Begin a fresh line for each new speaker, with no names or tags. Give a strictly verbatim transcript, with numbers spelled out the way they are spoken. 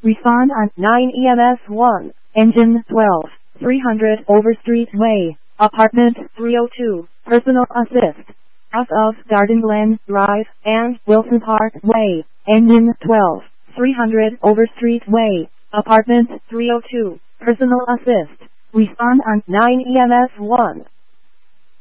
Respond on nine E M S one, engine twelve, three hundred Overstreet Way, apartment three oh two, personal assist. South of Garden Glen Drive and Wilson Park Way, engine twelve, three hundred Overstreet Way, apartment three oh two, personal assist. Respond on nine E M S one.